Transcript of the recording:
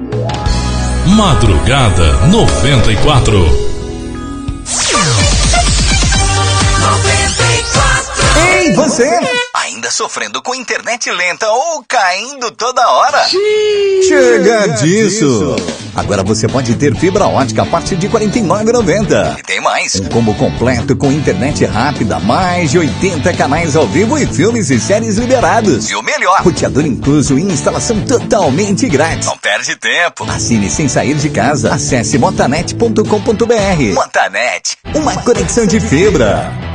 Madrugada 94. Ei, você! Ainda sofrendo com internet lenta ou caindo toda hora? Chega disso! Agora você pode ter fibra ótica a partir de R$ 49,90. E tem mais. Um combo completo com internet rápida, mais de 80 canais ao vivo e filmes e séries liberados. E o melhor, roteador incluso e instalação totalmente grátis. Não perde tempo. Assine sem sair de casa. Acesse motanet.com.br. Motanet. Uma conexão de fibra.